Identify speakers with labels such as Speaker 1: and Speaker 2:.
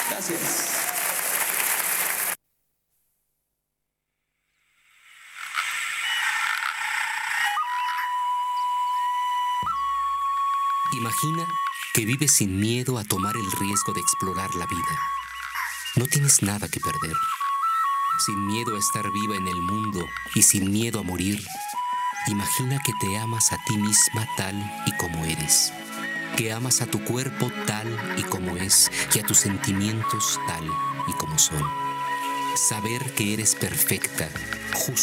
Speaker 1: Gracias.
Speaker 2: Imagina que vives sin miedo a tomar el riesgo de explorar la vida. No tienes nada que perder. Sin miedo a estar viva en el mundo y sin miedo a morir. Imagina que te amas a ti misma tal y como eres. Que amas a tu cuerpo tal y como es y a tus sentimientos tal y como son. Saber que eres perfecta, justa